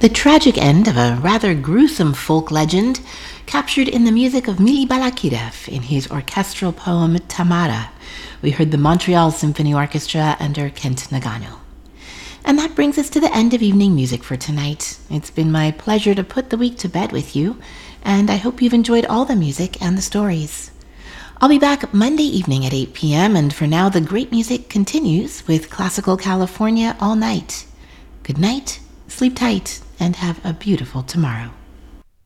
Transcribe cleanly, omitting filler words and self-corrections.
The tragic end of a rather gruesome folk legend captured in the music of Mili Balakirev in his orchestral poem Tamara. We heard the Montreal Symphony Orchestra under Kent Nagano. And that brings us to the end of evening music for tonight. It's been my pleasure to put the week to bed with you, and I hope you've enjoyed all the music and the stories. I'll be back Monday evening at 8 p.m., and for now the great music continues with Classical California all night. Good night, sleep tight, and have a beautiful tomorrow.